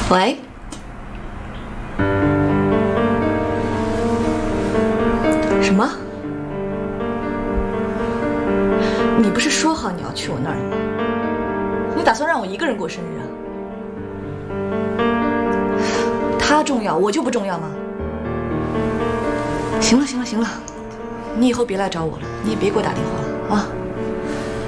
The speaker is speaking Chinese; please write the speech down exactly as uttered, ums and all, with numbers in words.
喂，什么？你不是说好你要去我那儿的吗？你打算让我一个人过生日啊？他重要，我就不重要吗？行了行了行了，你以后别来找我了，你也别给我打电话了啊。